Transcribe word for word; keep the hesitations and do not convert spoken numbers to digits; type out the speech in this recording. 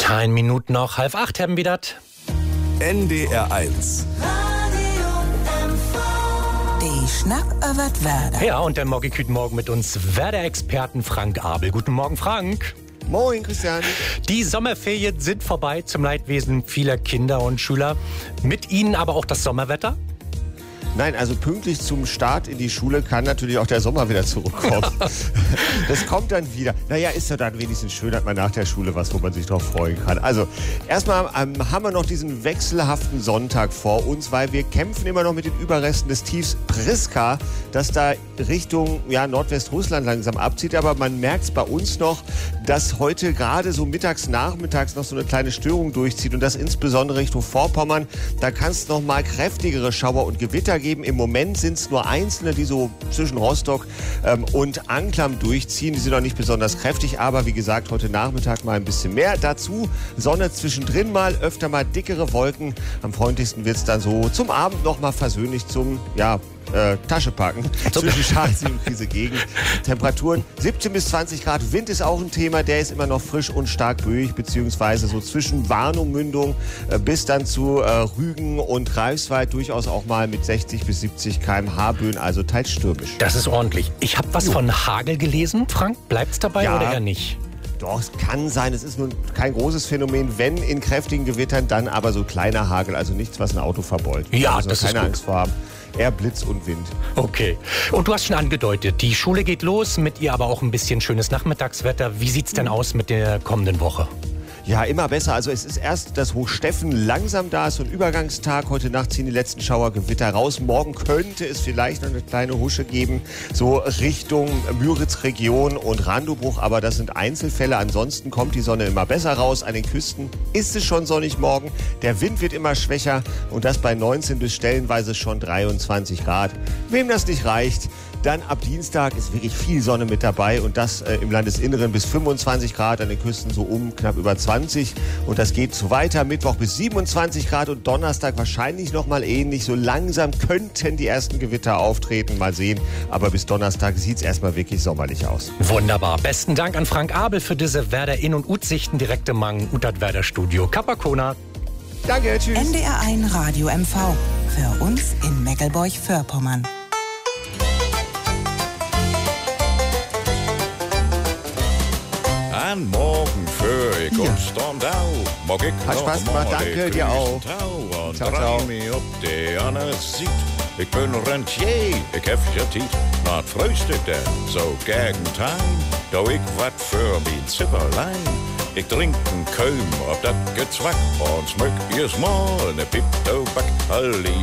Kein Minut noch, halb acht haben wir das. N D R eins. Die Schnack über Werder. Ja, und dann morgen guten Morgen mit uns Werder-Experten Frank Abel. Guten Morgen, Frank. Moin, Christian. Die Sommerferien sind vorbei zum Leidwesen vieler Kinder und Schüler. Mit ihnen aber auch das Sommerwetter? Nein, also pünktlich zum Start in die Schule kann natürlich auch der Sommer wieder zurückkommen. Das kommt dann wieder. Naja, ist ja dann wenigstens schön, hat man nach der Schule was, wo man sich drauf freuen kann. Also, erstmal ähm, haben wir noch diesen wechselhaften Sonntag vor uns, weil wir kämpfen immer noch mit den Überresten des Tiefs Priska, das da Richtung ja, Nordwestrussland langsam abzieht. Aber man merkt es bei uns noch, dass heute gerade so mittags, nachmittags noch so eine kleine Störung durchzieht und das insbesondere Richtung Vorpommern. Da kann es noch mal kräftigere Schauer und Gewitter geben. Im Moment sind es nur einzelne, die so zwischen Rostock ähm, und Anklam durchziehen. Die sind noch nicht besonders kräftig, aber wie gesagt, heute Nachmittag mal ein bisschen mehr. Dazu Sonne zwischendrin mal, öfter mal dickere Wolken. Am freundlichsten wird es dann so zum Abend noch mal versöhnlich zum, ja, Äh, Tasche packen, zwischen Schalsee und diese Gegend. Temperaturen siebzehn bis zwanzig Grad. Wind ist auch ein Thema, der ist immer noch frisch und stark böig, beziehungsweise so zwischen Warnung, Mündung äh, bis dann zu äh, Rügen und Greifswald durchaus auch mal mit sechzig bis siebzig Kilometer pro Stunde Böen, also teils stürmisch. Das ist ordentlich. Ich habe was jo. von Hagel gelesen. Frank, bleibt's dabei ja. oder eher nicht? Doch, es kann sein. Es ist nun kein großes Phänomen. Wenn in kräftigen Gewittern, dann aber so kleiner Hagel. Also nichts, was ein Auto verbeult. Ja, also das keine ist gut. Angst vor haben. Eher Blitz und Wind. Okay. Und du hast schon angedeutet, die Schule geht los, mit ihr aber auch ein bisschen schönes Nachmittagswetter. Wie sieht's denn aus mit der kommenden Woche? Ja, immer besser. Also es ist erst das Hochsteffen langsam da, so ein Übergangstag. Heute Nacht ziehen die letzten Schauergewitter raus. Morgen könnte es vielleicht noch eine kleine Husche geben, so Richtung Müritz-Region und Randobruch. Aber das sind Einzelfälle. Ansonsten kommt die Sonne immer besser raus. An den Küsten ist es schon sonnig morgen. Der Wind wird immer schwächer und das bei neunzehn bis stellenweise schon dreiundzwanzig Grad. Wem das nicht reicht, dann ab Dienstag ist wirklich viel Sonne mit dabei und das äh, im Landesinneren bis fünfundzwanzig Grad, an den Küsten so um knapp über zwanzig und das geht so weiter. Mittwoch bis siebenundzwanzig Grad und Donnerstag wahrscheinlich nochmal ähnlich. So langsam könnten die ersten Gewitter auftreten, mal sehen. Aber bis Donnerstag sieht es erstmal wirklich sommerlich aus. Wunderbar. Besten Dank an Frank Abel für diese Werder In- und Ut-Sichten direkt im Mang und das Werder Studio Kapakona. Danke, tschüss. N D R eins Radio M V. Für uns in Meckelburg-Vorpommern. An morgen für ich Ja. und stand auf. Mag ich Hat noch Spaß gemacht, mal danke die dir auch. Tau und Ciao, dreh ciao. mich ob die Anne sieht. Ich bin Rentier, ich hef ja Tiet. Na, frühstück denn so gegen Time. Da ich wat für mein Zipperlein. Ich trinken kaum ob dat Gezwack und schmück erst mal ne Pip Tobak. Alli